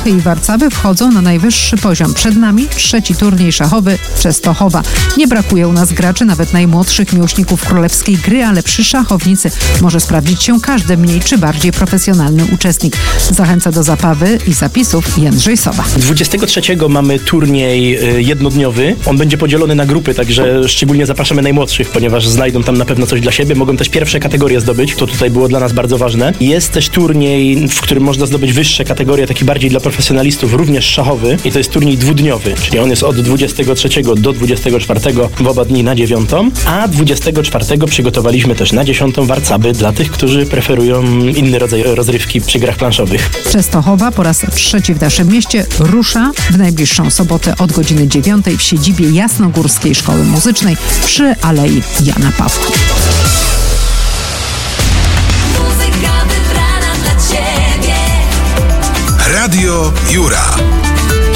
Szachy i warcaby wchodzą na najwyższy poziom. Przed nami 3. turniej szachowy Częstochowa. Nie brakuje u nas graczy, nawet najmłodszych miłośników królewskiej gry, ale przy szachownicy może sprawdzić się każdy mniej czy bardziej profesjonalny uczestnik. Zachęca do zabawy i zapisów Jędrzej Sowa. 23 mamy turniej jednodniowy. On będzie podzielony na grupy, także szczególnie zapraszamy najmłodszych, ponieważ znajdą tam na pewno coś dla siebie. Mogą też pierwsze kategorie zdobyć. To tutaj było dla nas bardzo ważne. Jest też turniej, w którym można zdobyć wyższe kategorie, taki bardziej dla profesjonalistów, również szachowy. I to jest turniej dwudniowy, czyli on jest od 23 do 24 w oba dni na 9, a 24 przygotowaliśmy też na 10 warcaby dla tych, którzy preferują inny rodzaj rozrywki przy grach planszowych. Częstochowa po raz 3 w naszym mieście rusza w najbliższą sobotę od godziny 9 w siedzibie Jasnogórskiej Szkoły Muzycznej przy Alei Jana Pawła. Radio Jura.